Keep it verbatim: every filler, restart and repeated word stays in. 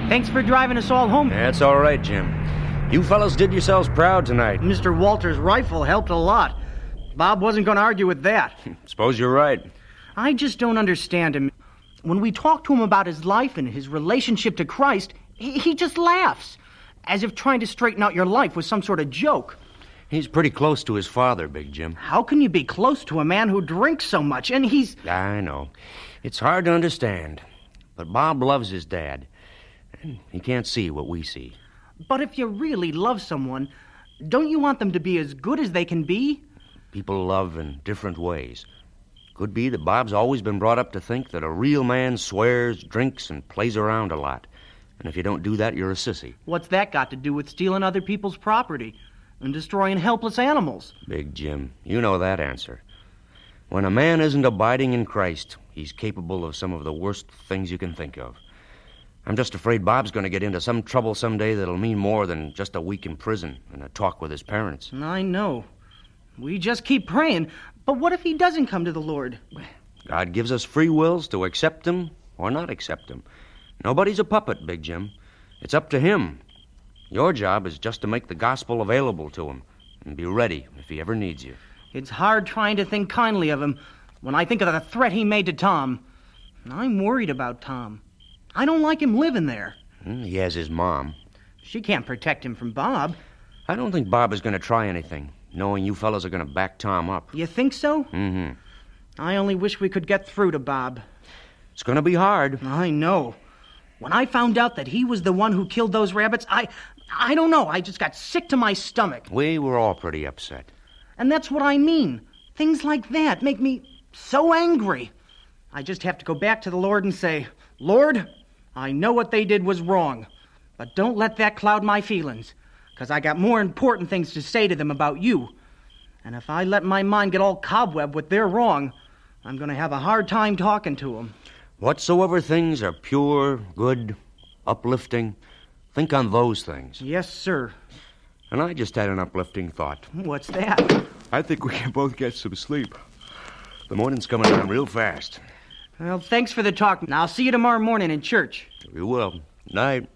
Thanks for driving us all home. That's all right, Jim. You fellas did yourselves proud tonight. Mister Walter's rifle helped a lot. Bob wasn't going to argue with that. Suppose you're right. I just don't understand him. When we talk to him about his life and his relationship to Christ, he, he just laughs, as if trying to straighten out your life was some sort of joke. He's pretty close to his father, Big Jim. How can you be close to a man who drinks so much, and he's... I know. It's hard to understand. But Bob loves his dad. And he can't see what we see. But if you really love someone, don't you want them to be as good as they can be? People love in different ways. Could be that Bob's always been brought up to think that a real man swears, drinks, and plays around a lot. And if you don't do that, you're a sissy. What's that got to do with stealing other people's property and destroying helpless animals? Big Jim, you know that answer. When a man isn't abiding in Christ, he's capable of some of the worst things you can think of. I'm just afraid Bob's going to get into some trouble someday that'll mean more than just a week in prison and a talk with his parents. I know. We just keep praying. But what if he doesn't come to the Lord? God gives us free wills to accept him or not accept him. Nobody's a puppet, Big Jim. It's up to him. Your job is just to make the gospel available to him and be ready if he ever needs you. It's hard trying to think kindly of him when I think of the threat he made to Tom. I'm worried about Tom. I don't like him living there. He has his mom. She can't protect him from Bob. I don't think Bob is going to try anything, knowing you fellas are going to back Tom up. You think so? Mm-hmm. I only wish we could get through to Bob. It's going to be hard. I know. When I found out that he was the one who killed those rabbits, I... I don't know, I just got sick to my stomach. We were all pretty upset. And that's what I mean. Things like that make me so angry. I just have to go back to the Lord and say, Lord, I know what they did was wrong, but don't let that cloud my feelings, because I got more important things to say to them about you. And if I let my mind get all cobweb with their wrong, I'm going to have a hard time talking to them. Whatsoever things are pure, good, uplifting, think on those things. Yes, sir. And I just had an uplifting thought. What's that? I think we can both get some sleep. The morning's coming on real fast. Well, thanks for the talk. I'll see you tomorrow morning in church. We will. Night.